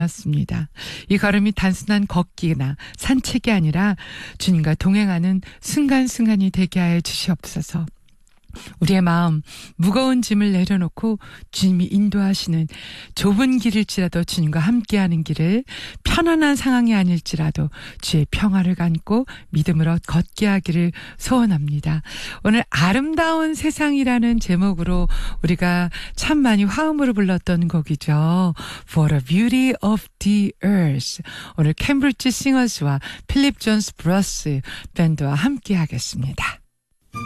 맞습니다. 이 걸음이 단순한 걷기나 산책이 아니라 주님과 동행하는 순간순간이 되게 하여 주시옵소서. 우리의 마음 무거운 짐을 내려놓고 주님이 인도하시는 좁은 길일지라도 주님과 함께하는 길을, 편안한 상황이 아닐지라도 주의 평화를 안고 믿음으로 걷게 하기를 소원합니다. 오늘 아름다운 세상이라는 제목으로 우리가 참 많이 화음으로 불렀던 곡이죠. For the Beauty of the Earth. 오늘 캠브리지 싱어스와 필립 존스 브러스 밴드와 함께 하겠습니다.